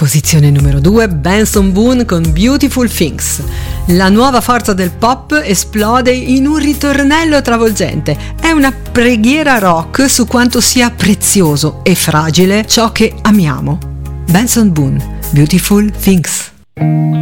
Posizione numero 2, Benson Boone con Beautiful Things. La nuova forza del pop esplode in un ritornello travolgente. È una preghiera rock su quanto sia prezioso e fragile ciò che amiamo. Benson Boone, Beautiful Things.